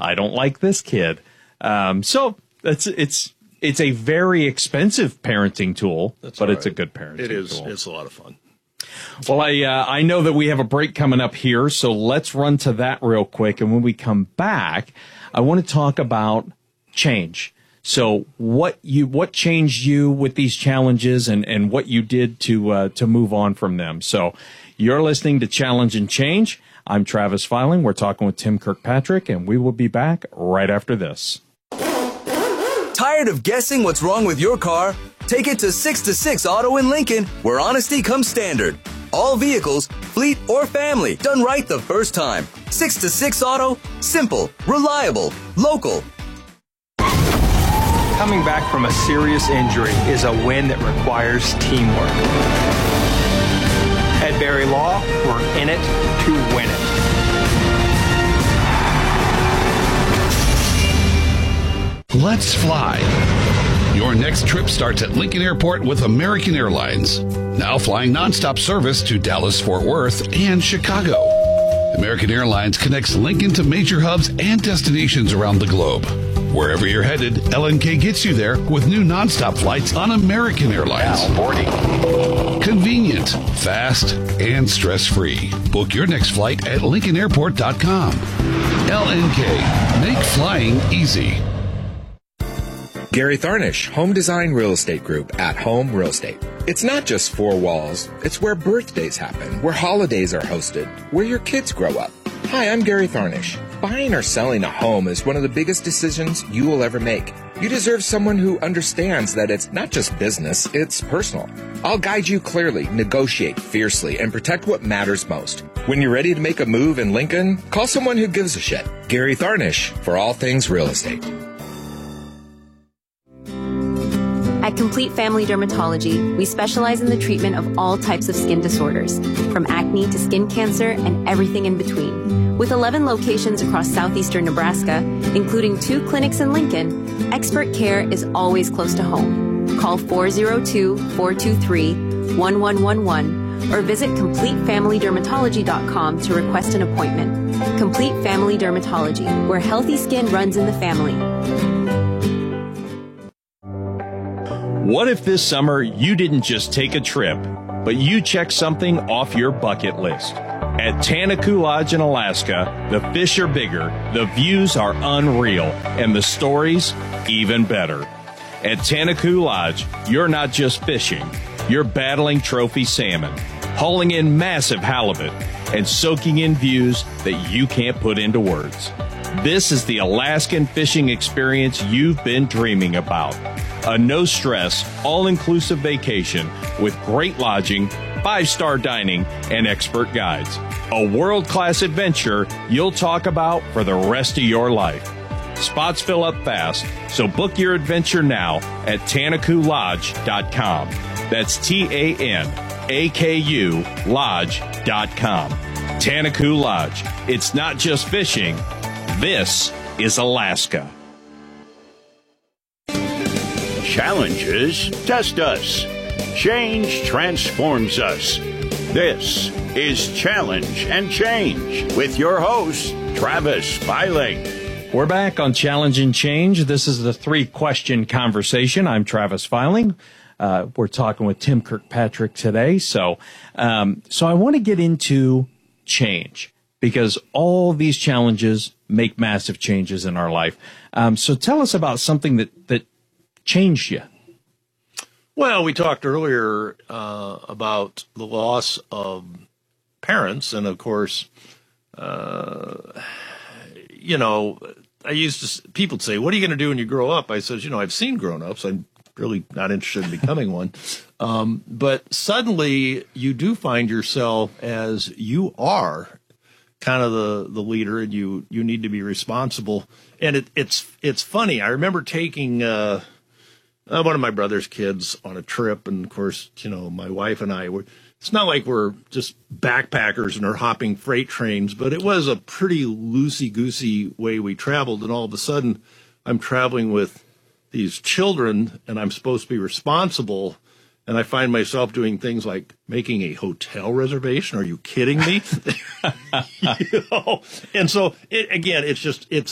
I don't like this kid. So it's a very expensive parenting tool, but it's a good parenting tool. It is. It's a lot of fun. Well, I know that we have a break coming up here, so let's run to that real quick. And when we come back, I want to talk about change. So what changed you with these challenges and what you did to move on from them. So you're listening to Challenge and Change. I'm Travis Filing. We're talking with Tim Kirkpatrick, and we will be back right after this. Tired of guessing what's wrong with your car? Take it to 6-to-6 Auto in Lincoln, where honesty comes standard. All vehicles, fleet or family, done right the first time. 6-to-6 Auto, simple, reliable, local. Coming back from a serious injury is a win that requires teamwork. At Berry Law, we're in it to win it. Let's fly. Your next trip starts at Lincoln Airport with American Airlines. Now flying nonstop service to Dallas, Fort Worth, and Chicago. American Airlines connects Lincoln to major hubs and destinations around the globe. Wherever you're headed, LNK gets you there with new nonstop flights on American Airlines. Now boarding. Convenient, fast, and stress-free. Book your next flight at LincolnAirport.com. LNK. Make flying easy. Gary Tharnish, Home Design Real Estate Group at Home Real Estate. It's not just four walls. It's where birthdays happen, where holidays are hosted, where your kids grow up. Hi, I'm Gary Tharnish. Buying or selling a home is one of the biggest decisions you will ever make. You deserve someone who understands that it's not just business, it's personal. I'll guide you clearly, negotiate fiercely, and protect what matters most. When you're ready to make a move in Lincoln, call someone who gives a shit. Gary Tharnish, for all things real estate. At Complete Family Dermatology, we specialize in the treatment of all types of skin disorders, from acne to skin cancer and everything in between. With 11 locations across southeastern Nebraska, including 2 clinics in Lincoln, expert care is always close to home. Call 402-423-1111 or visit CompleteFamilyDermatology.com to request an appointment. Complete Family Dermatology, where healthy skin runs in the family. What if this summer you didn't just take a trip, but you checked something off your bucket list? At Tanaku Lodge in Alaska, the fish are bigger, the views are unreal, and the stories even better. At Tanaku Lodge, you're not just fishing, you're battling trophy salmon, hauling in massive halibut, and soaking in views that you can't put into words. This is the Alaskan fishing experience you've been dreaming about. A no-stress, all-inclusive vacation with great lodging, 5-star dining, and expert guides. A world-class adventure you'll talk about for the rest of your life. Spots fill up fast, so book your adventure now at TanakuLodge.com. That's TANAKU Lodge.com. Tanaku Lodge. It's not just fishing. This is Alaska. Challenges test us. Change transforms us. This is Challenge and Change with your host, Travis Filing. We're back on Challenge and Change. This is the 3-question conversation. I'm Travis Filing. We're talking with Tim Kirkpatrick today. So I want to get into change because all these challenges make massive changes in our life. So tell us about something that changed you. Well, we talked earlier about the loss of parents, and of course, people say, "What are you going to do when you grow up?" I says, I've seen grown-ups. I'm really not interested in becoming one. But suddenly, you do find yourself as you are kind of the leader, and you need to be responsible. And it's funny. I remember taking one of my brother's kids on a trip, and of course, my wife and I were. It's not like we're just backpackers and are hopping freight trains, but it was a pretty loosey-goosey way we traveled. And all of a sudden, I'm traveling with these children, and I'm supposed to be responsible. And I find myself doing things like making a hotel reservation. Are you kidding me? And so, it's